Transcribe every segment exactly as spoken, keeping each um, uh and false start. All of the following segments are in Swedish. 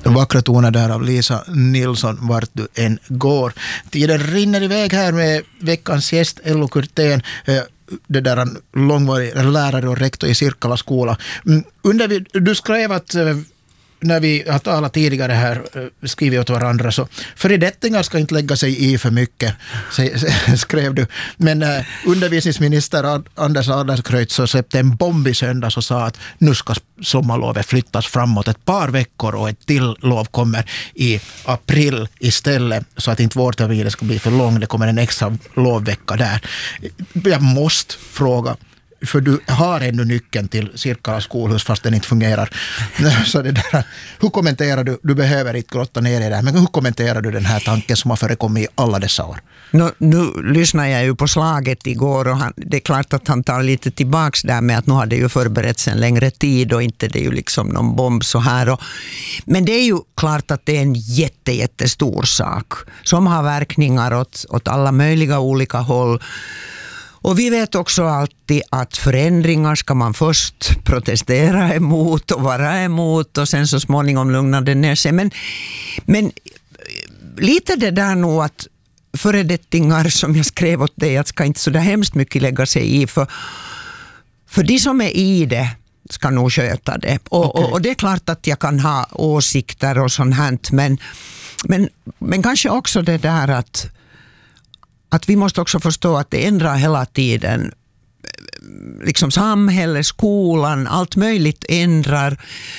Vackra toner där av Lisa Nilsson, vart du än går. Tiden rinner iväg här med veckans gäst, Ello Kurtén, det där en långvarig lärare och rektor i Sirkkala skola. Under vi, du skrev att när vi har talat tidigare här, skrivit åt varandra, så föredettingar ska inte lägga sig i för mycket, skrev du. Men äh, undervisningsminister Anders Adlercreutz så släppte en bomb i söndags och sa att nu ska sommarlovet flyttas framåt ett par veckor och ett till lov kommer i april istället, så att inte vårterminen ska bli för lång. Det kommer en extra lovvecka där. Jag måste fråga, för du har ändå nyckeln till Sirkkala skolhus fast den inte fungerar. Så det där, hur kommenterar du, du behöver inte grotta ner i det här, men hur kommenterar du den här tanken som har förekommit i alla dessa år? No, nu lyssnar jag ju på slaget igår och han, det är klart att han tar lite tillbaks där med att nu har det ju förberetts en längre tid och inte det är ju liksom någon bomb så här. Och, men det är ju klart att det är en jätte, jättestor sak som har verkningar åt, åt alla möjliga olika håll. Och vi vet också alltid att förändringar ska man först protestera emot och vara emot och sen så småningom lugna det ner sig. Men, men lite det där nog att föredettingar som jag skrev åt dig att ska inte så där hemskt mycket lägga sig i för, för de som är i det ska nog sköta det. Och, okay. och, och det är klart att jag kan ha åsikter och sånt här, men, men, men kanske också det där att Att vi måste också förstå att det ändrar hela tiden. Liksom samhället, skolan, allt möjligt ändrar.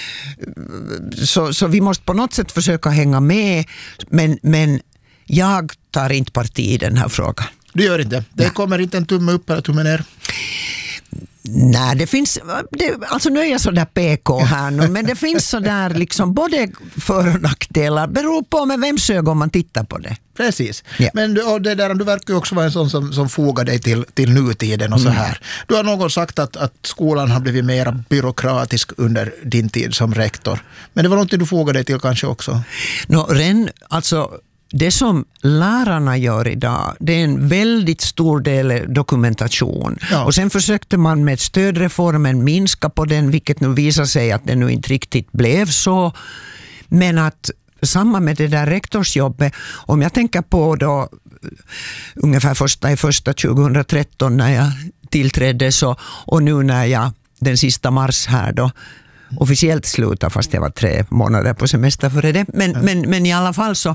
Så, så vi måste på något sätt försöka hänga med. Men, men jag tar inte parti i den här frågan. Du gör inte. Det Nej. Kommer inte en tumme upp eller tumme ner? Nej, det finns, det, alltså nu är jag så där P K här nu, men det finns så där liksom både för- och nackdelar, beror på med vems ögon man tittar på det. Precis, ja. Men du, och det där, du verkar ju också vara en sån som, som fogar dig till, till nutiden och så här. Mm. Du har någon sagt att, att skolan har blivit mer byråkratisk under din tid som rektor, men det var något du fogar dig till kanske också? No, ren, alltså det som lärarna gör idag, det är en väldigt stor del dokumentation. Ja. Och sen försökte man med stödreformen minska på den, vilket nu visar sig att det nu inte riktigt blev så. Men att samma med det där rektorsjobbet, om jag tänker på då ungefär första i första tjugohundratretton när jag tillträdde så, och nu när jag den sista mars här då officiellt sluta fast jag var tre månader på semester före det. Men, mm. men, men i alla fall så,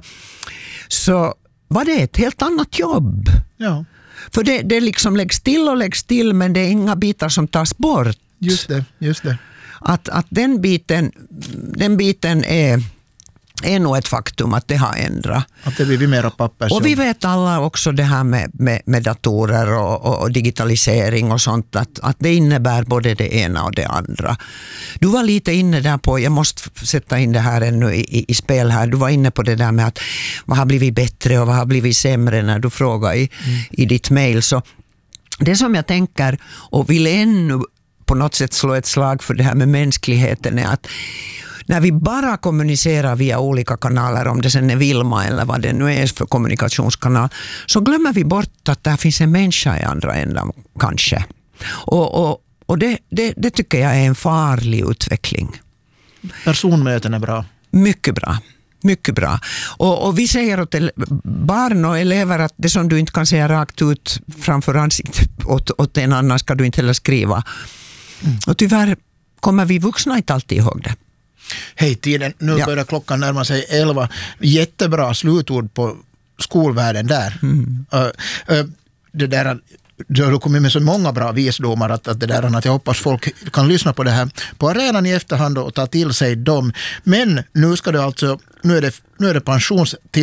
så var det ett helt annat jobb. Ja. För det, det liksom läggs till och läggs till, men det är inga bitar som tas bort. Just det, just det. Att, att den biten, den biten är, är nog ett faktum att det har ändrat. Att det blir mer papper. Och vi vet alla också det här med, med, med datorer och, och, och digitalisering och sånt, att, att det innebär både det ena och det andra. Du var lite inne där på, jag måste sätta in det här ännu i, i, i spel här, du var inne på det där med att vad har blivit bättre och vad har blivit sämre när du frågar i, mm. i ditt mejl. Så det som jag tänker och vill ännu på något sätt slå ett slag för det här med mänskligheten är att när vi bara kommunicerar via olika kanaler, om det sen är Vilma eller vad det nu är för kommunikationskanal, så glömmer vi bort att där finns en människa i andra änden kanske. Och, och, och det, det, det tycker jag är en farlig utveckling. Personmöten är bra. Mycket bra. Mycket bra. Och, och vi säger åt barn och elever att det som du inte kan säga rakt ut framför ansiktet åt, åt en annan ska du inte heller skriva. Mm. Och tyvärr kommer vi vuxna inte alltid ihåg det. Hej tiden, nu ja. Börjar klockan närma sig elva. Jättebra slutord på skolvärlden där. Mm. Uh, uh, det där du har kommit med så många bra visdomar att, att, det där, att jag hoppas folk kan lyssna på det här på arenan i efterhand och ta till sig dem. Men nu ska det alltså, nu är det, nu är det pensionstid.